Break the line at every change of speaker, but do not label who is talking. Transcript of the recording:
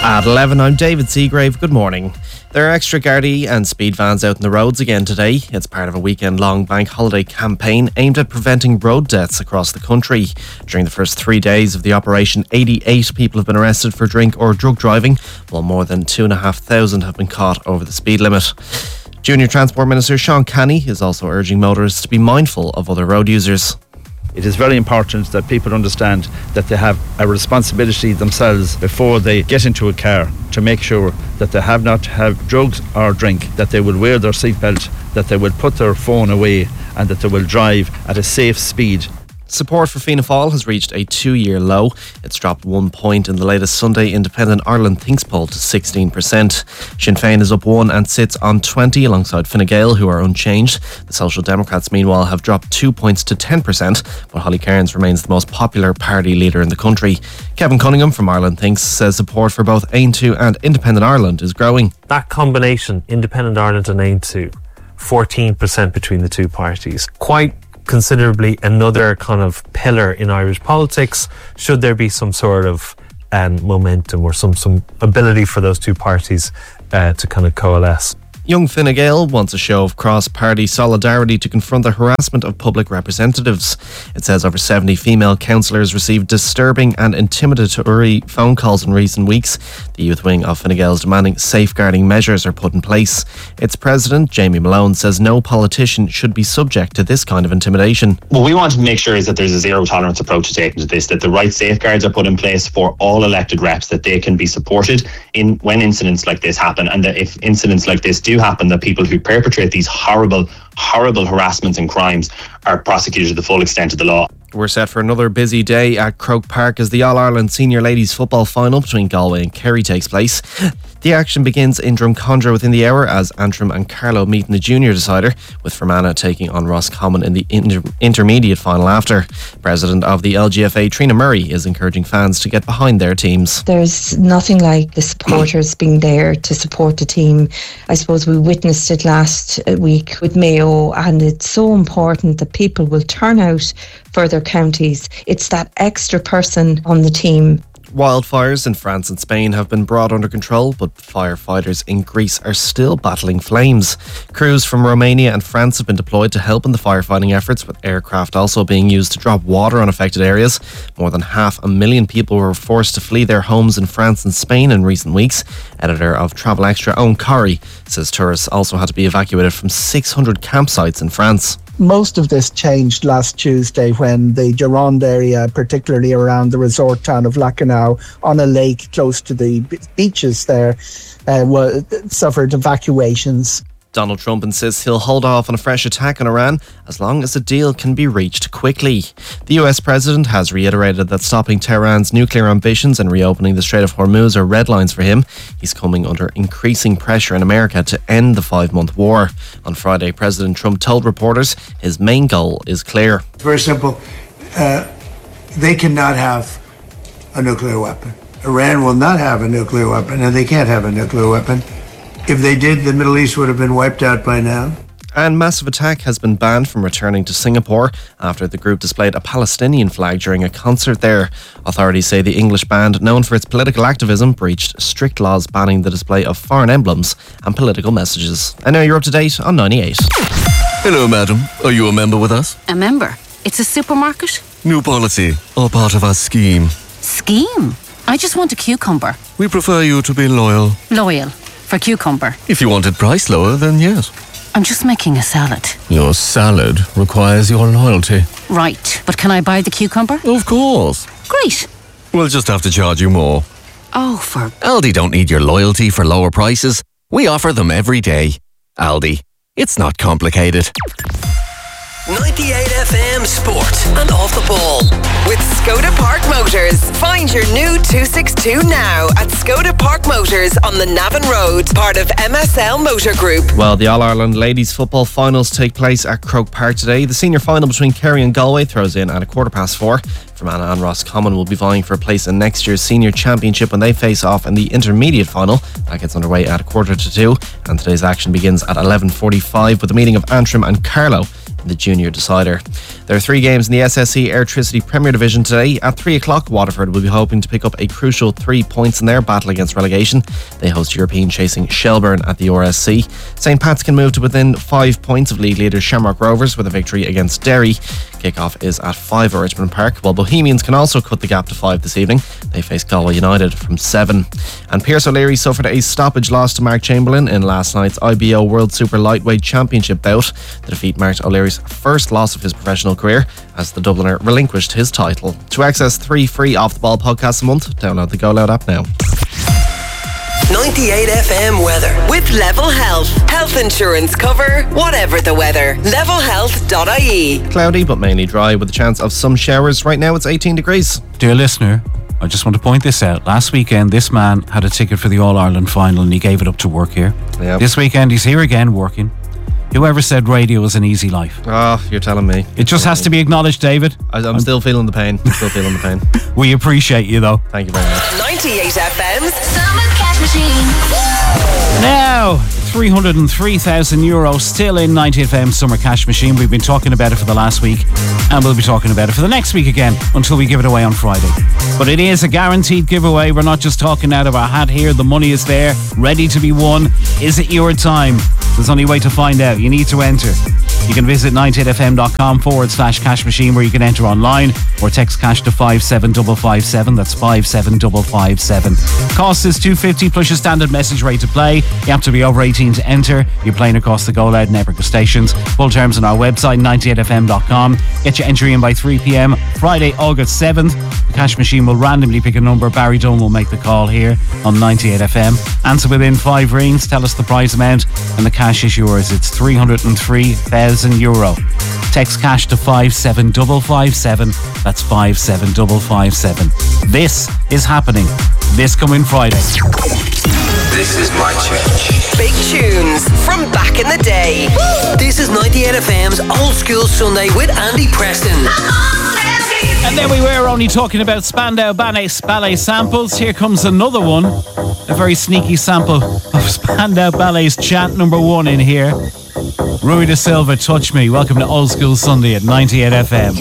At 11, I'm David Seagrave. Good morning. There are extra Gardaí and speed vans out on the roads again today. It's part of a weekend-long bank holiday campaign aimed at preventing road deaths across the country. During the first 3 days of the operation, 88 people have been arrested for drink or drug driving, while more than 2,500 have been caught over the speed limit. Junior Transport Minister Sean Canny is also urging motorists to be mindful of other road users.
It is very important that people understand that they have a responsibility themselves before they get into a car to make sure that they have not have drugs or drink, that they will wear their seatbelt, that they will put their phone away and that they will drive at a safe speed.
Support for Fianna Fáil has reached a 2-year low. It's dropped 1 point in the latest Sunday Independent Ireland Thinks poll to 16%. Sinn Féin is up 1 and sits on 20 alongside Fine Gael, who are unchanged. The Social Democrats, meanwhile, have dropped 2 points to 10%, but Holly Cairns remains the most popular party leader in the country. Kevin Cunningham from Ireland Thinks says support for both Aontú and Independent Ireland is growing.
That combination, Independent Ireland and Aontú, 14% between the two parties. Quite considerably another kind of pillar in Irish politics, should there be some sort of momentum or some ability for those two parties to kind of coalesce.
Young Fine Gael wants a show of cross-party solidarity to confront the harassment of public representatives. It says over 70 female councillors received disturbing and intimidatory phone calls in recent weeks. The youth wing of Fine Gael is demanding safeguarding measures are put in place. Its president, Jamie Malone, says no politician should be subject to this kind of intimidation.
What we want to make sure is that there's a zero-tolerance approach taken to this, that the right safeguards are put in place for all elected reps, that they can be supported when incidents like this happen, and that if incidents like this do happen, that people who perpetrate these horrible harassments and crimes are prosecuted to the full extent of the law.
We're set for another busy day at Croke Park as the All-Ireland Senior Ladies Football Final between Galway and Kerry takes place. The action begins in Drumcondra within the hour as Antrim and Carlow meet in the junior decider, with Fermanagh taking on Roscommon in the intermediate final after. President of the LGFA, Trina Murray, is encouraging fans to get behind their teams.
There's nothing like the supporters being there to support the team. I suppose we witnessed it last week with Mayo, and it's so important that people will turn out for their counties. It's that extra person on the team.
Wildfires in France and Spain have been brought under control, but firefighters in Greece are still battling flames. Crews from Romania and France have been deployed to help in the firefighting efforts, with aircraft also being used to drop water on affected areas. More than 500,000 people were forced to flee their homes in France and Spain in recent weeks. Editor of Travel Extra, Owen Corrie, says tourists also had to be evacuated from 600 campsites in France.
Most of this changed last Tuesday when the Gironde area, particularly around the resort town of Lacanau, on a lake close to the beaches there, suffered evacuations.
Donald Trump insists he'll hold off on a fresh attack on Iran as long as a deal can be reached quickly. The US president has reiterated that stopping Tehran's nuclear ambitions and reopening the Strait of Hormuz are red lines for him. He's coming under increasing pressure in America to end the 5-month war. On Friday, President Trump told reporters his main goal is clear.
It's very simple. They cannot have a nuclear weapon. Iran will not have a nuclear weapon, and they can't have a nuclear weapon. If they did, the Middle East would have been wiped out by now.
And Massive Attack has been banned from returning to Singapore after the group displayed a Palestinian flag during a concert there. Authorities say the English band, known for its political activism, breached strict laws banning the display of foreign emblems and political messages. And now you're up to date on 98.
Hello, madam. Are you a member with us?
A member? It's a supermarket?
New policy, or part of our scheme.
Scheme? I just want a cucumber.
We prefer you to be loyal.
Loyal? For cucumber?
If you wanted price lower, then yes.
I'm just making a salad.
Your salad requires your loyalty.
Right, but can I buy the cucumber?
Of course.
Great.
We'll just have to charge you more.
Oh, for...
Aldi don't need your loyalty for lower prices. We offer them every day. Aldi. It's not complicated.
98 FM Sport and Off the Ball. With Skoda Park Motors. Find your new 262 now at Skoda Park Motors on the Navan Road, part of MSL Motor Group.
Well, the All-Ireland Ladies Football Finals take place at Croke Park today. The senior final between Kerry and Galway throws in at 4:15. Fermanagh and Roscommon will be vying for a place in next year's Senior Championship when they face off in the intermediate final. That gets underway at 1:45, and today's action begins at 11:45 with the meeting of Antrim and Carlow in the junior decider. There are 3 games in the SSE Airtricity Premier Division today. At 3 o'clock, Waterford will be hoping to pick up a crucial 3 points in their battle against relegation. They host European chasing Shelbourne at the RSC. St Pat's can move to within 5 points of league leaders Shamrock Rovers with a victory against Derry. Kick-off is at 5 at Richmond Park, while Bohemians can also cut the gap to 5 this evening. They face Galway United from 7. And Pierce O'Leary suffered a stoppage loss to Mark Chamberlain in last night's IBO World Super Lightweight Championship bout. The defeat marked O'Leary's first loss of his professional career as the Dubliner relinquished his title. To access 3 free Off The Ball podcasts a month, download the Go Loud app now.
98 FM weather with Level Health. Health insurance cover, whatever the weather. Levelhealth.ie.
Cloudy but mainly dry with a chance of some showers. Right now it's 18 degrees.
Dear listener, I just want to point this out. Last weekend, this man had a ticket for the All-Ireland final and he gave it up to work here.
Yep.
This weekend, he's here again working. Whoever said radio was an easy life?
Oh, you're telling me.
It just has to be acknowledged, David.
I'm still feeling the pain.
We appreciate you, though.
Thank you very much.
98 FM's
Summer Cash Machine.
Now, €303,000 still in 90 FM Summer Cash Machine. We've been talking about it for the last week and we'll be talking about it for the next week again until we give it away on Friday. But it is a guaranteed giveaway. We're not just talking out of our hat here. The money is there, ready to be won. Is it your time? There's only a way to find out. You need to enter. You can visit 98fm.com/cash machine where you can enter online or text cash to 57557. That's 57557. Cost is $2.50 plus your standard message rate to play. You have to be over 18 to enter. You're playing across the Go Loud network stations. Full terms on our website 98fm.com. Get your entry in by 3 p.m. Friday, August 7th. The cash machine will randomly pick a number. Barry Dunn will make the call here on 98FM. Answer within 5 rings. Tell us the prize amount and the cash is yours. It's €303,000. Text cash to 57557. That's 57557. This is happening this coming Friday.
This is my church.
Big tunes from back in the day.
This is 98 FM's Old School Sunday with Andy Preston.
And then we were only talking about Spandau Ballet samples. Here comes another one. A very sneaky sample of Spandau Ballet's chant number 1 in here. Rui da Silva, Touch Me. Welcome to Old School Sunday at 98 FM.